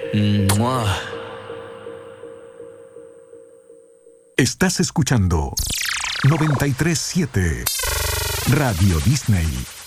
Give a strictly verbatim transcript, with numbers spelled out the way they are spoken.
Mua. Estás escuchando noventa y tres punto siete Radio Disney.